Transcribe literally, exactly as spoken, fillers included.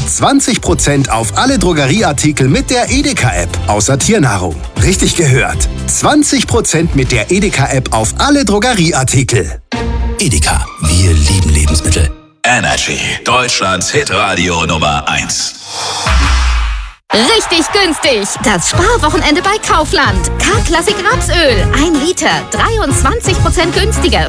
zwanzig Prozent auf alle Drogerieartikel mit der Edeka-App, außer Tiernahrung. Richtig gehört. zwanzig Prozent mit der Edeka-App auf alle Drogerieartikel. Edeka, wir lieben Lebensmittel. Energy, Deutschlands Hitradio Nummer eins. Richtig günstig! Das Sparwochenende bei Kaufland. K-Klassik Rapsöl. ein Liter, dreiundzwanzig Prozent günstiger.